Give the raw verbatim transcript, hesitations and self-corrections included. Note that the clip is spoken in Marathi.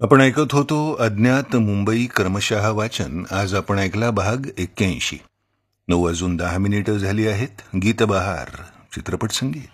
आपण ऐकत होतो अज्ञात मुंबई क्रमशः वाचन. आज आपण ऐकला भाग एक्क्याऐंशी. नऊ वाजून दहा मिनिटं झाली आहेत. गीतबहार चित्रपट संगीत.